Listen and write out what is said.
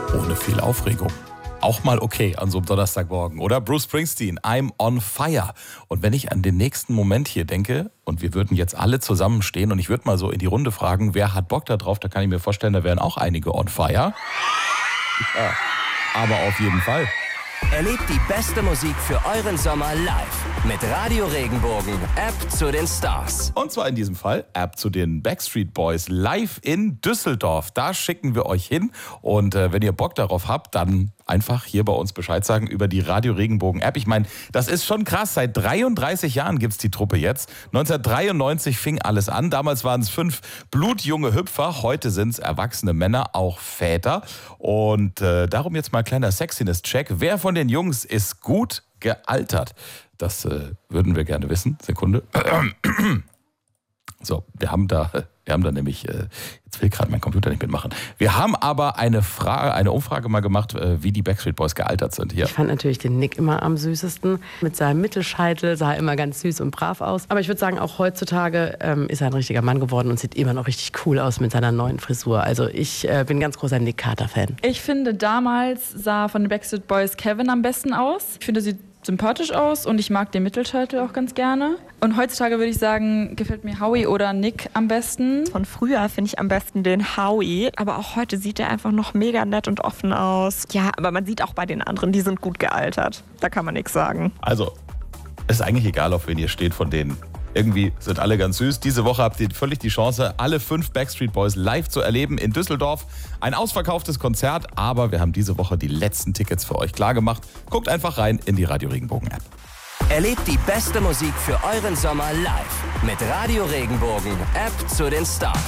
ohne viel Aufregung. Auch mal okay an so einem Donnerstagmorgen, oder? Bruce Springsteen, I'm on fire. Und wenn ich an den nächsten Moment hier denke, und wir würden jetzt alle zusammenstehen und ich würde mal so in die Runde fragen, wer hat Bock da drauf, da kann ich mir vorstellen, da wären auch einige on fire. Ja, aber auf jeden Fall. Erlebt die beste Musik für euren Sommer live mit Radio Regenbogen, App zu den Stars. Und zwar in diesem Fall App zu den Backstreet Boys live in Düsseldorf. Da schicken wir euch hin und wenn ihr Bock darauf habt, dann einfach hier bei uns Bescheid sagen über die Radio Regenbogen App. Ich meine, das ist schon krass. Seit 33 Jahren gibt es die Truppe jetzt. 1993 fing alles an. Damals waren es 5 blutjunge Hüpfer. Heute sind es erwachsene Männer, auch Väter. Und darum jetzt mal ein kleiner Sexiness-Check. Wer von den Jungs ist gut gealtert? Das würden wir gerne wissen. Sekunde. So, wir haben da nämlich, jetzt will gerade mein Computer nicht mitmachen. Wir haben aber eine Umfrage mal gemacht, wie die Backstreet Boys gealtert sind hier. Ich fand natürlich den Nick immer am süßesten. Mit seinem Mittelscheitel sah er immer ganz süß und brav aus. Aber ich würde sagen, auch heutzutage ist er ein richtiger Mann geworden und sieht immer noch richtig cool aus mit seiner neuen Frisur. Also ich bin ein ganz großer Nick Carter-Fan. Ich finde, damals sah von den Backstreet Boys Kevin am besten aus. Ich finde, er sieht sympathisch aus und ich mag den Mittelscheitel auch ganz gerne. Und heutzutage würde ich sagen, gefällt mir Howie oder Nick am besten. Von früher finde ich am besten den Howie, aber auch heute sieht er einfach noch mega nett und offen aus. Ja, aber man sieht auch bei den anderen, die sind gut gealtert. Da kann man nichts sagen. Also, ist eigentlich egal, auf wen ihr steht von denen. Irgendwie sind alle ganz süß. Diese Woche habt ihr völlig die Chance, alle 5 Backstreet Boys live zu erleben in Düsseldorf. Ein ausverkauftes Konzert, aber wir haben diese Woche die letzten Tickets für euch klargemacht. Guckt einfach rein in die Radio Regenbogen App. Erlebt die beste Musik für euren Sommer live mit Radio Regenbogen, App zu den Stars.